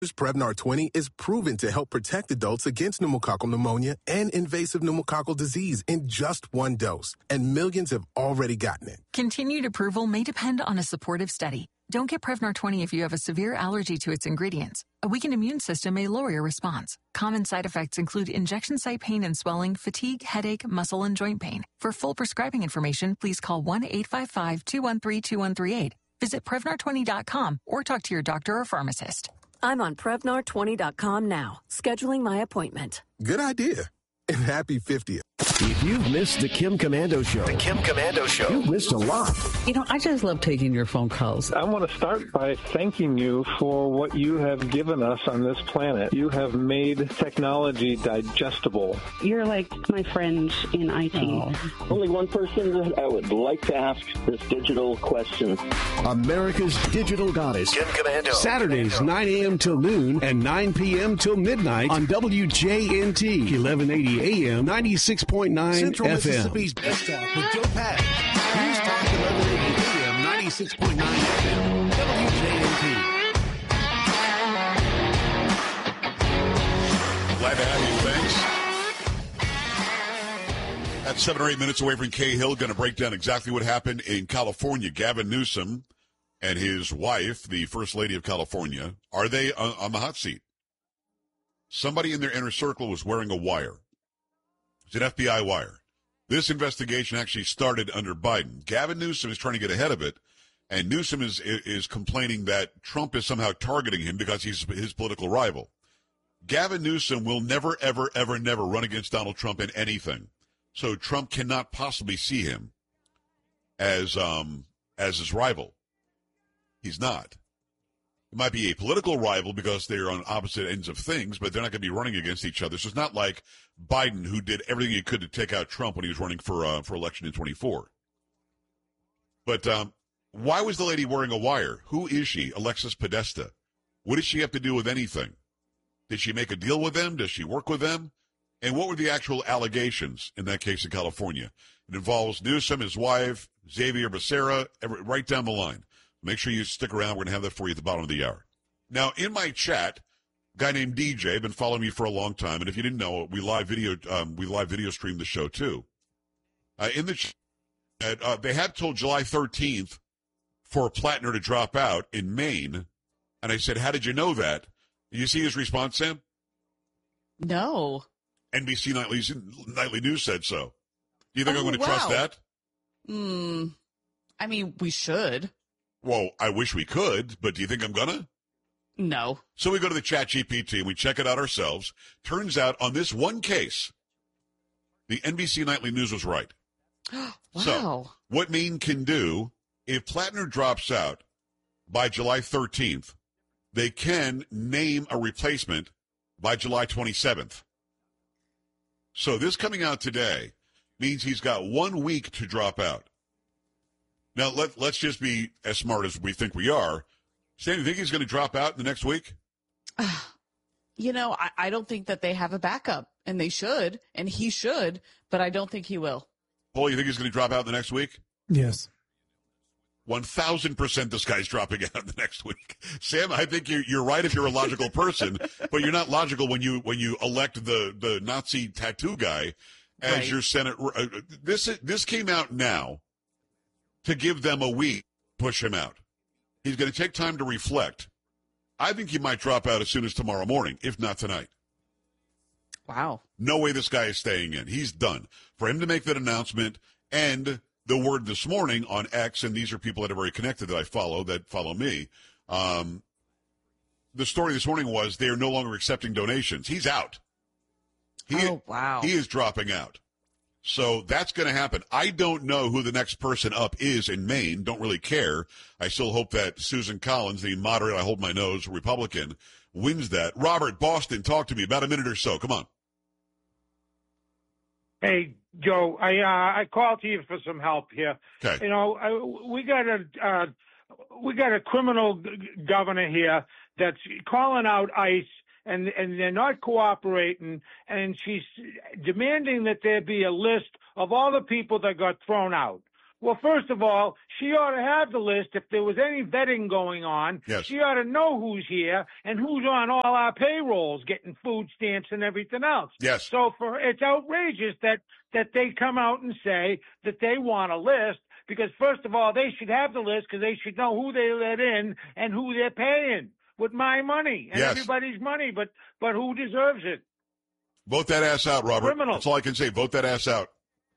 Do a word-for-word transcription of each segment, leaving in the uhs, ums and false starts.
Prevnar twenty is proven to help protect adults against pneumococcal pneumonia and invasive pneumococcal disease in just one dose, and millions have already gotten it. Continued approval may depend on a supportive study. Don't get Prevnar twenty if you have a severe allergy to its ingredients. A weakened immune system may lower your response. Common side effects include injection site pain and swelling, fatigue, headache, muscle, and joint pain. For full prescribing information, please call one eight five five, two one three, two one three eight. Visit Prevnar twenty dot com or talk to your doctor or pharmacist. I'm on Prevnar twenty dot com now, scheduling my appointment. Good idea. And happy fiftieth. If you've missed the Kim Komando Show, the Kim Komando Show, you've missed a lot. You know, I just love taking your phone calls. I want to start by thanking you for what you have given us on this planet. You have made technology digestible. You're like my friend in I T. Oh. Only one person that I would like to ask this digital question. America's digital goddess. Kim Komando. Saturdays, nine a.m. till noon and nine p.m. till midnight on W J N T, eleven eighty A M, ninety-six point nine Central F M. Mississippi's Best Talk with Joe Pat. News Talk eleven eighty A M, ninety-six point nine F M, W J N T. Glad to have you. Thanks. That's seven or eight minutes away from Cahill. Going to break down exactly what happened in California. Gavin Newsom and his wife, the First Lady of California, are they on, on the hot seat? Somebody in their inner circle was wearing a wire. It's an F B I wire. This investigation actually started under Biden. Gavin Newsom is trying to get ahead of it, and Newsom is is complaining that Trump is somehow targeting him because he's his political rival. Gavin Newsom will never, ever, ever, never run against Donald Trump in anything. So Trump cannot possibly see him as um as his rival. He's not. It might be a political rival because they're on opposite ends of things, but they're not going to be running against each other. So it's not like Biden, who did everything he could to take out Trump when he was running for uh, for election in twenty-four. But um, why was the lady wearing a wire? Who is she? Alexis Podesta. What does she have to do with anything? Did she make a deal with them? Does she work with them? And what were the actual allegations in that case in California? It involves Newsom, his wife, Xavier Becerra, every, right down the line. Make sure you stick around. We're going to have that for you at the bottom of the hour. Now, in my chat, a guy named D J, been following me for a long time, and if you didn't know, we live video um, we live video stream the show, too. Uh, in the chat, uh, they had till July thirteenth for Plattner to drop out in Maine, and I said, how did you know that? You see his response, Sam? No. N B C Nightly, Nightly News said so. Do you think oh, I'm going to wow. trust that? Hmm. I mean, we should. Well, I wish we could, but do you think I'm going to? No. So we go to the Chat G P T and we check it out ourselves. Turns out on this one case, the N B C Nightly News was right. Wow. So what Maine can do, if Plattner drops out by July thirteenth, they can name a replacement by July twenty-seventh. So this coming out today means he's got one week to drop out. Now, let, let's just be as smart as we think we are. Sam, you think he's going to drop out in the next week? You know, I, I don't think that they have a backup, and they should, and he should, but I don't think he will. Paul, you think he's going to drop out the next week? Yes. one thousand percent this guy's dropping out the next week. Sam, I think you're, you're right if you're a logical person, but you're not logical when you when you elect the, the Nazi tattoo guy as right. your Senate. Uh, this, this came out now to give them a week to push him out. He's going to take time to reflect. I think he might drop out as soon as tomorrow morning, if not tonight. Wow. No way this guy is staying in. He's done. For him to make that announcement, and the word this morning on X, and these are people that are very connected that I follow, that follow me, um, the story this morning was they are no longer accepting donations. He's out. He, oh, wow. He is dropping out. So that's going to happen. I don't know who the next person up is in Maine. Don't really care. I still hope that Susan Collins, the moderate, I hold my nose, Republican, wins that. Robert, Boston, talk to me. About a minute or so. Come on. Hey, Joe, I uh, I called to you for some help here. Okay. You know, I, we got a uh, we got a criminal g- governor here that's calling out ICE, and and they're not cooperating, and she's demanding that there be a list of all the people that got thrown out. Well, first of all, she ought to have the list. If there was any vetting going on, yes. she ought to know who's here and who's on all our payrolls, getting food stamps and everything else. Yes. So for it's outrageous that, that they come out and say that they want a list, because first of all, they should have the list because they should know who they let in and who they're paying with my money and yes. everybody's money, but but who deserves it? Vote that ass out, Robert. Criminals. That's all I can say. Vote that ass out.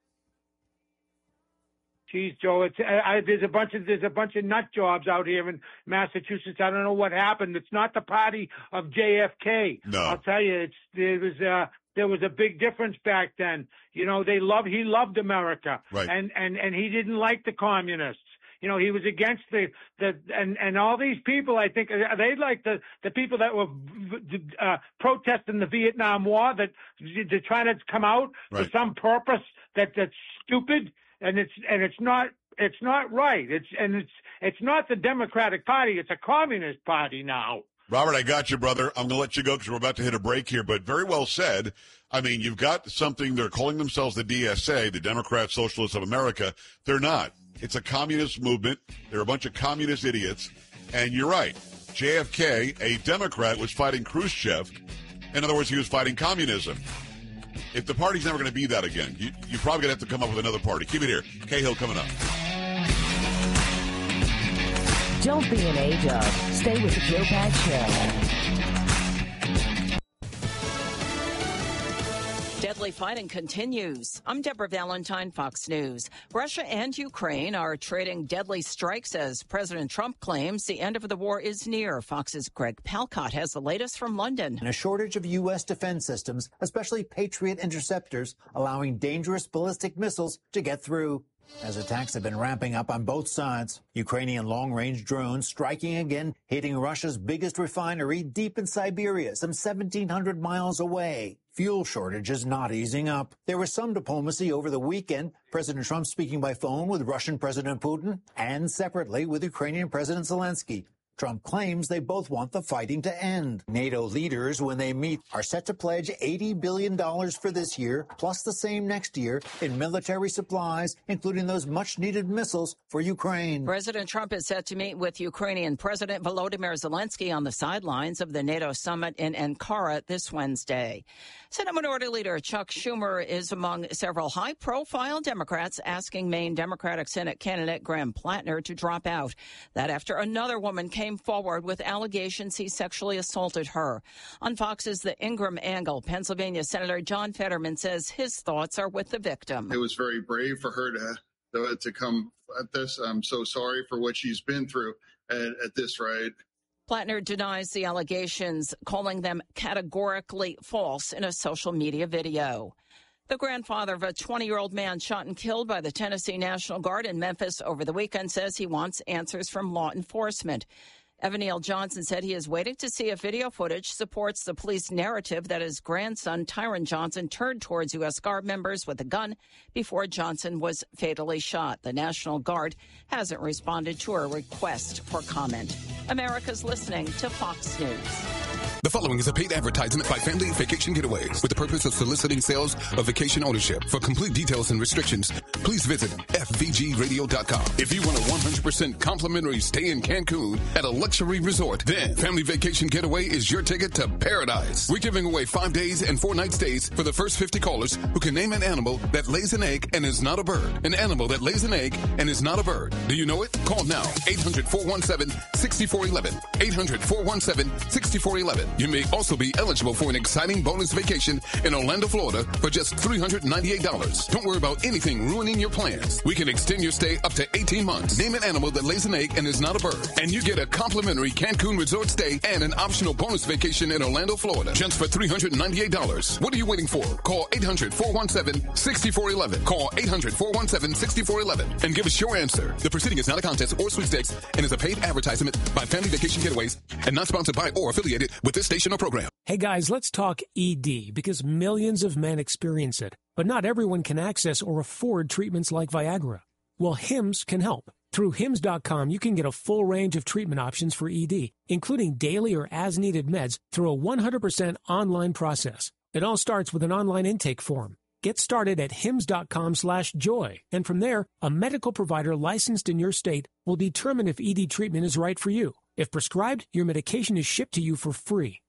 Geez, Joe, it's I, there's a bunch of there's a bunch of nut jobs out here in Massachusetts. I don't know what happened. It's not the party of J F K. No, I'll tell you, it's there was a there was a big difference back then. You know, they love he loved America, right? And and and he didn't like the communists. You know, he was against the the and and all these people. I think they like the the people that were uh, protesting the Vietnam War, that they're trying to come out right. for some purpose that that's stupid. And it's and it's not it's not right. It's and it's it's not the Democratic Party. It's a Communist Party now. Robert, I got you, brother. I'm going to let you go because we're about to hit a break here. But very well said. I mean, you've got something. They're calling themselves the D S A, the Democrat Socialists of America. They're not. It's a communist movement. They're a bunch of communist idiots. And you're right. J F K, a Democrat, was fighting Khrushchev. In other words, he was fighting communism. If the party's never going to be that again, you, you're probably going to have to come up with another party. Keep it here. Cahill coming up. Don't be an A-dub. Stay with the Joe Pag Show. Deadly fighting continues. I'm Deborah Valentine, Fox News. Russia and Ukraine are trading deadly strikes as President Trump claims the end of the war is near. Fox's Greg Palcott has the latest from London. And a shortage of U S defense systems, especially Patriot interceptors, allowing dangerous ballistic missiles to get through. As attacks have been ramping up on both sides, Ukrainian long-range drones striking again, hitting Russia's biggest refinery deep in Siberia, some seventeen hundred miles away. Fuel shortages not easing up. There was some diplomacy over the weekend, President Trump speaking by phone with Russian President Putin and separately with Ukrainian President Zelensky. Trump claims they both want the fighting to end. NATO leaders, when they meet, are set to pledge eighty billion dollars for this year, plus the same next year, in military supplies, including those much-needed missiles for Ukraine. President Trump is set to meet with Ukrainian President Volodymyr Zelensky on the sidelines of the NATO summit in Ankara this Wednesday. Senate Minority Leader Chuck Schumer is among several high-profile Democrats asking Maine Democratic Senate candidate Graham Plattner to drop out. That after another woman came came forward with allegations he sexually assaulted her. On Fox's The Ingram Angle, Pennsylvania Senator John Fetterman says his thoughts are with the victim. It was very brave for her to to come at this. I'm so sorry for what she's been through at, at this rate. Plattner denies the allegations, calling them categorically false in a social media video. The grandfather of a twenty-year-old man shot and killed by the Tennessee National Guard in Memphis over the weekend says he wants answers from law enforcement. Evan Neal Johnson said he is waiting to see if video footage supports the police narrative that his grandson, Tyron Johnson, turned towards U S Guard members with a gun before Johnson was fatally shot. The National Guard hasn't responded to a request for comment. America's listening to Fox News. The following is a paid advertisement by Family Vacation Getaways with the purpose of soliciting sales of vacation ownership. For complete details and restrictions, please visit F V G radio dot com. If you want a one hundred percent complimentary stay in Cancun at a luxury resort, then Family Vacation Getaway is your ticket to paradise. We're giving away five days and four night stays for the first fifty callers who can name an animal that lays an egg and is not a bird. An animal that lays an egg and is not a bird. Do you know it? Call now. eight hundred, four one seven, six four one one. eight hundred, four one seven, six four one one. You may also be eligible for an exciting bonus vacation in Orlando, Florida for just three hundred ninety-eight dollars. Don't worry about anything ruining your plans. We can extend your stay up to eighteen months. Name an animal that lays an egg and is not a bird. And you get a complimentary Cancun resort stay and an optional bonus vacation in Orlando, Florida just for three hundred ninety-eight dollars. What are you waiting for? Call eight hundred, four one seven, six four one one. Call eight hundred, four one seven, six four one one and give us your answer. The proceeding is not a contest or sweepstakes and is a paid advertisement by Family Vacation Getaways and not sponsored by or affiliated with this station or program. Hey guys, let's talk E D because millions of men experience it, but not everyone can access or afford treatments like Viagra. Well, Hims can help. Through Hims dot com, you can get a full range of treatment options for E D, including daily or as-needed meds through a one hundred percent online process. It all starts with an online intake form. Get started at hims.com slash joy. And from there, a medical provider licensed in your state will determine if E D treatment is right for you. If prescribed, your medication is shipped to you for free.